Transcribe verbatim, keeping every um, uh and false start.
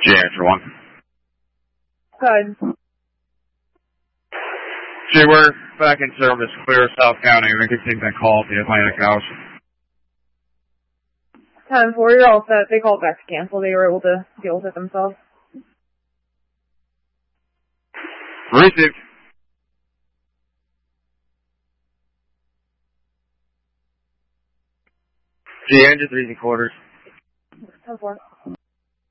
G, answer one. Good. G, we're back in service, clear South County. We can take that call to the Atlantic House. ten four, you're all set. They called back to cancel. They were able to deal with it themselves. Received. G, engine three and quarters. ten four.